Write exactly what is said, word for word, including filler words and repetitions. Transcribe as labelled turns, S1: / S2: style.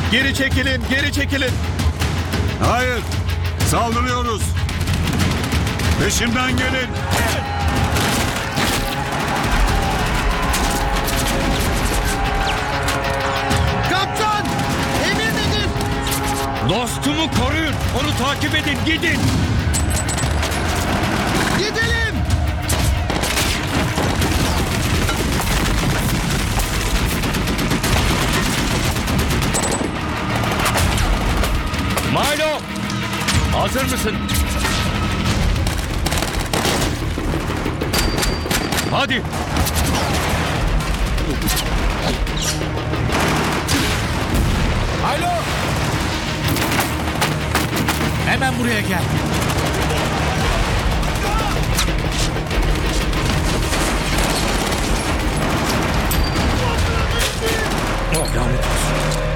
S1: Geri çekilin, geri çekilin.
S2: Hayır. Saldırıyoruz. Peşimden gelin.
S1: Kaptan! Emir nedir?
S3: Dostumu koruyun. Onu takip edin. Gidin.
S1: Gidelim!
S3: Milo! Hazır mısın? Hadi.
S1: Alo! Hemen buraya gel.
S3: Oh, lanet olsun.